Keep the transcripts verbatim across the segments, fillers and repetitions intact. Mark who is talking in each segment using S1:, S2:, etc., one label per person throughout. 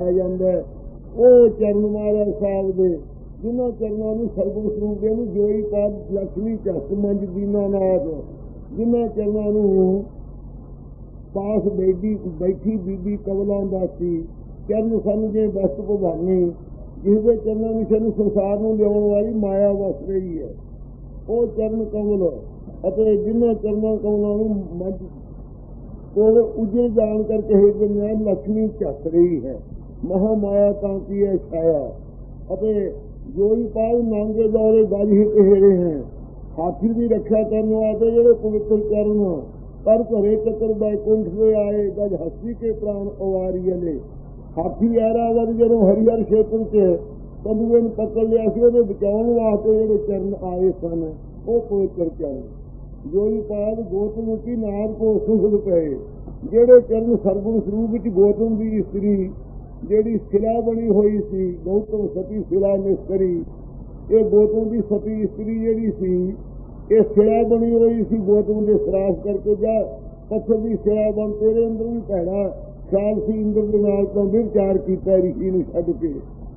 S1: ਆ ਜਾਂਦਾ। ਉਹ ਚਰਨ ਮਹਾਰਾਜ ਸਾਹਿਬ ਦੇ ਜਿਨ੍ਹਾਂ ਚਰਨਾਂ ਨੂੰ ਸਰਗੁਣ ਸਰੂਪ ਦੇ ਨੂੰ ਜੋਈ ਪਾਦ ਲక్ష్ਮੀ ਝੱਸ ਮੰਜ ਦੀਨਾਨਾਥ, ਜਿਨ੍ਹਾਂ ਚਰਨਾਂ ਨੂੰ ਪਾਸ ਬੈਠੀ ਬੈਠੀ ਬੀਬੀ ਕਮਲਾਂ ਦਾਸੀ ਚਰਨ ਸਮਝੇ ਬਸਤ ਭਵਾਨੀ, ਜਿਸਦੇ ਚਰਨਾਂ ਵਿੱਚ ਇਹਨੂੰ ਸੰਸਾਰ ਨੂੰ ਲਿਆਉਣ ਵਾਲੀ ਮਾਇਆ ਵਸ ਰਹੀ ਹੈ। ਉਹ ਚਰਨ ਕਮਲ ਅਤੇ ਜਿਨ੍ਹਾਂ ਚਰਨਾਂ ਕਮਲਾਂ ਨੂੰ ਮੰਜ ਉਹ ਉਜੜ ਜਾਣ ਕਰਕੇ ਹੇਠ ਨਾਲ ਲక్ష్ਮੀ ਝੱਸ ਰਹੀ ਹੈ। ਮਹਾ ਮਾਇਆ ਤਾਂ ਕੀ ਹੈ ਛਾਇਆ, ਅਤੇ ਜੋਈ ਪਾਲ ਨਾਂਗੇ ਦੌਰੇ ਗਜ ਹੀ ਕਹੇਰੇ ਹੈ। ਹਾਥੀ ਦੀ ਰੱਖਿਆ ਕਰਨ ਵਾਸਤੇ ਜਿਹੜੇ ਪਵਿੱਤਰ ਚਰਨ ਪਰ ਘਰੇ ਚੱਕਰ ਬੈਕੁੰਠ ਦੇ ਆਏ ਗਜ ਹਸਤੀ ਕੇ ਪ੍ਰਾਣ ਅਵਾਰੀਏ ਨੇ। ਹਾਥੀ ਐਰਾਵਤ ਜਦੋਂ ਹਰੀਹਰ ਖੇਤਰ ਚ ਕਦੂਏ ਨੂੰ ਪਕੜ ਲਿਆ ਸੀ, ਉਹਦੇ ਬਚਾਉਣ ਵਾਸਤੇ ਜਿਹੜੇ ਚਰਨ ਆਏ ਸਨ ਉਹ ਪਵਿੱਤਰ ਚਰਨ। ਜੋਈ ਪਾਦ ਗੌਤਮ ਕੀ ਨਾਰ ਕੋ ਸੁਖਦ ਪਏ, ਜਿਹੜੇ ਚਰਨ ਸਰਗੁਣ ਸਰੂਪ ਵਿੱਚ ਗੌਤਮ ਦੀ ਇਸਤਰੀ ਜਿਹੜੀ ਸਿਲਾ ਬਣੀ ਹੋਈ ਸੀ, ਗੌਤਮ ਸਤੀ ਸਿਲਾ ਨਿਸਤਰੀ, ਇਹ ਗੌਤਮ ਦੀ ਸਤੀ ਇਸਤਰੀ ਜਿਹੜੀ ਸੀ ਇਹ ਸਿਲਾ ਬਣੀ ਹੋਈ ਸੀ ਗੌਤਮ ਦੇ ਸਰਾਪ ਕਰਕੇ। ਜਾ ਪੱਥਰ ਦੀ ਸਿਲਾ ਬਣ ਤੇਰੇ ਅੰਦਰ ਵੀ ਭੈੜਾ ਖਿਆਲ ਸੀ, ਇੰਦਰ ਦੇ ਨਾਲ ਤਾਂ ਵਿਚਾਰ ਕੀਤਾ ਰਿਸ਼ੀ ਨੂੰ ਛੱਡ ਕੇ।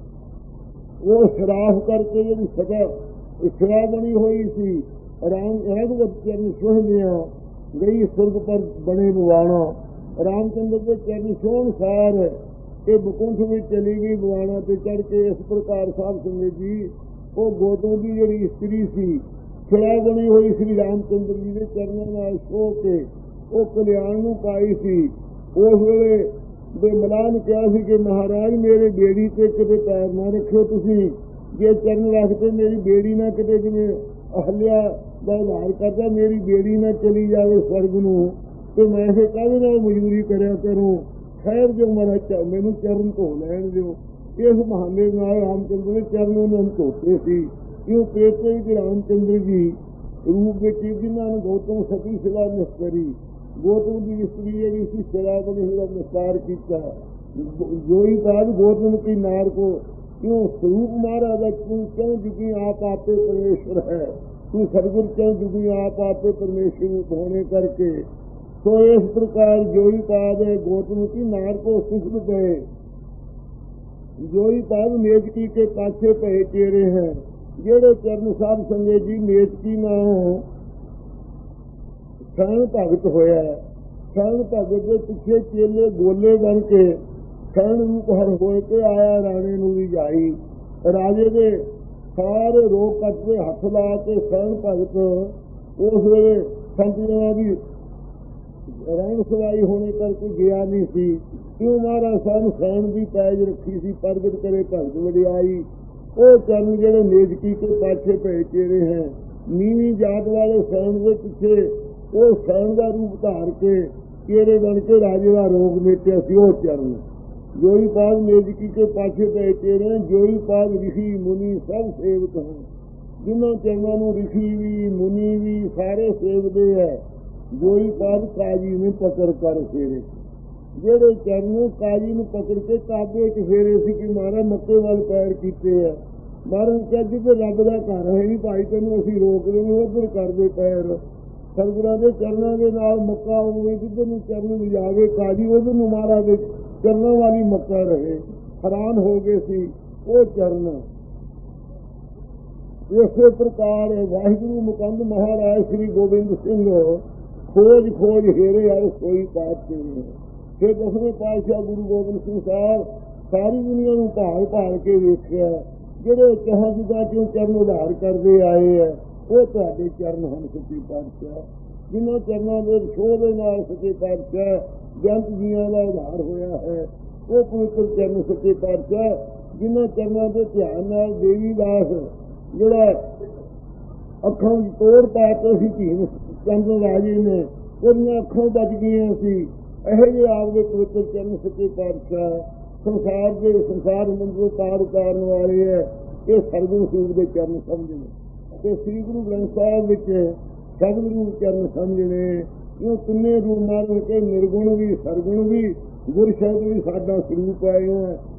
S1: ਉਹ ਸਰਾਪ ਕਰਕੇ ਜਿਹੜੀ ਸਦਾ ਸਿਲਾ ਬਣੀ ਹੋਈ ਸੀ ਰਾਮ ਰਘੁਵਤ ਚਰਨ ਸੁਹਣਿਆ ਗਈ ਸੁਰਗ ਪਰ ਬਣੇ ਬਵਾਣਾ। ਰਾਮਚੰਦਰ ਦੇ ਚਰਨ ਸੋਹਣ ਸਾਰ ਇਹ ਬਕੁੰਠ ਵਿੱਚ ਚਲੀ ਗਈ ਬਵਾਣਾ ਤੇ ਚੜ ਕੇ। ਇਸ ਪ੍ਰਕਾਰ ਸਾਹਿਬ ਸੰਗਤ ਜੀ ਉਹ ਗੌਤਮ ਦੀ ਜਿਹੜੀ ਇਸਤਰੀ ਸੀ ਸਿਲਾ ਬਣੀ ਹੋਈ ਸ੍ਰੀ ਰਾਮਚੰਦਰ ਜੀ ਦੇ ਚਰਨਾਂ ਨਾਲ ਛੋਹ ਕੇ ਉਹ ਕਲਿਆਣ ਨੂੰ ਪਾਈ ਸੀ। ਉਸ ਵੇਲੇ ਦੇ ਮਲਾਹ ਨੇ ਕਿਹਾ ਸੀ ਕਿ ਮਹਾਰਾਜ ਮੇਰੇ ਬੇੜੀ ਤੇ ਕਿਤੇ ਪੈਰ ਨਾ ਰੱਖਿਓ ਤੁਸੀਂ, ਜੇ ਚਰਨ ਰੱਖਦੇ ਮੇਰੀ ਬੇੜੀ ਨਾ ਕਿਤੇ ਜਿਵੇਂ ਅਹਲਿਆ ਦਾ ਉਧਾਰ ਕਰਦਾ ਮੇਰੀ ਬੇੜੀ ਨਾ ਚਲੀ ਜਾਵੇ ਸਵਰਗ ਨੂੰ, ਤੇ ਮੈਂ ਇਹ ਕਾਹਦੇ ਨਾਲ ਮਜ਼ਦੂਰੀ ਕਰਿਆ ਕਰੂੰ। ਖੈਰ ਜੋ ਮਹਾਰਾਜ ਮੈਨੂੰ ਚਰਨ ਧੋ ਲੈਣ ਦਿਓ। ਇਸ ਬਹਾਨੇ ਨਾਲ ਰਾਮਚੰਦਰ ਦੇ ਚਰਨ ਉਹਨਾਂ ਨੂੰ ਧੋਤੇ ਸੀ। ਇਉਂ ਪੇਤੇ ਵਿੱਚ ਰਾਮਚੰਦਰ ਜੀ ਰੂਪ ਵਿੱਚ ਜਿਨ੍ਹਾਂ ਨੂੰ ਗੌਤਮ ਸਤੀ ਸਿਲਾ ਨਿਸਤਰੀ ਗੌਤਮ ਦੀ ਇਸਤਰੀ ਜਿਹੜੀ ਸੀ ਸਿਲਾ ਬਣੀ ਹੋਈ ਦਾ ਨਿਸਤਾਰ ਕੀਤਾ। ਜੋਈ ਬਾਦ ਗੌਤਮ ਕੀ ਨਾਰ ਕੋ ਕਿਉਂ ਸਰੂਪ ਮਹਾਰਾਜ ਤੂੰ ਕਿਉਂ ਜੁਗੀ ਆਪ ਆਪੇ ਪਰਮੇਸ਼ਵਰ ਹੈ, ਤੂੰ ਸਰਗੁਰ ਕਿਉਂ ਜੁਗੀ ਆਪ ਆਪੇ ਪਰਮੇਸ਼ਵਰ ਰੂਪ ਹੋਣੇ ਕਰਕੇ। तो इस प्रकार जोई पाद गौतम की नार को सुख गए। जोई पाद नेजकी के पाछे पे चेरे हैं, जेड़े चरण साहब संगे जी नेजकी ना शरण भगत होया। शरण भगत के पिछे चेले गोले बन के शरण रूप हर होए के आया राणे नूं भी जाई। राजे दे सारे रोग कटते हथ ला के शरण भगत उस वेले संतियां भी रंग सवाई होने करके गया नहीं सी। क्यों महाराज साहब सैन की पैज रखी सी प्रगट करे भगत वडियाई। वो चरण जेड़े नेजकी के पाछे पे चेरे हैं, नीवी जात वाले सैन के पिछे वो सैन का रूप धार के चेरे बन के राजे का रोग मेटिया सी। वो चरण जोई पाद नेजकी के पाछे पे चेरे। जोई पाद ऋषि मुनि सब सेवक हैं, जिन्होंने चरणों में ऋषि भी मुनि भी सारे सेवते है। जोई पाद काजी ने पकड़ कर फेरे, जेड़े चरण काजी ने पकड़ के ताबे च फेरे सी कि मारा मक्के वाल पैर कीते है। महाराज क्या जिधर रब का घर है नहीं भाई तेन असी रोक देंगे उधर कर दे पैर। सतगुरां दे चरणों के नाल मक्का होवे, जिधर नूं चरण लिजावे काजी उधर नूं महाराज दे चरणों वाली मक्का रहे। हैरान हो गए सी वो चरण। इस प्रकार वाहिगुरु मुकंद महाराज श्री गोबिंद सिंह खोज खोज हेरे आए सोई पात के। फिर दसवें पातशाह गुरु गोबिंद सिंह साहब सारी दुनिया को भाल भाल के वेख्या, जेड़े कहा जिदा क्यों चरण उधार करते आए है वो तुहाडे चरण हैं सच्चे पातशाह। जिन्होंने चरणों के छोह दे नाल सच्चे पातशाह बेअंत जीवां दा उधार होया है। वो पवित्र चरण सच्चे पातशाह जिन्होंने चरणों के ध्यान नाल देवी दास जिहड़ा अखां तोड़ पा के सी धीन चंद राजे ने उन्हें अखां बच गई सी। ਇਹੋ ਜਿਹੇ ਆਪ ਦੇ ਪਵਿੱਤਰ ਚਰਨ ਸੱਚੇ ਪਾਤਸ਼ਾਹ ਸੰਸਾਰ ਦੇ ਸੰਸਾਰ ਮੰਦਰੋਂ ਪਾਰ ਉਤਾਰਨ ਵਾਲੇ ਹੈ। ਇਹ ਸਰਗੁਣ ਸਰੂਪ ਦੇ ਚਰਨ ਸਮਝਣੇ ਤੇ ਸ੍ਰੀ ਗੁਰੂ ਗ੍ਰੰਥ ਸਾਹਿਬ ਵਿੱਚ ਸਗਲ ਰੂਪ ਚਰਨ ਸਮਝਣੇ। ਇਹ ਤਿੰਨੇ ਰੂਪ ਨਾਲ ਕੇ ਨਿਰਗੁਣ ਵੀ ਸਰਗੁਣ ਵੀ ਗੁਰ ਸ਼ਬਦ ਵੀ ਸਾਡਾ ਸਰੂਪ ਹੈ।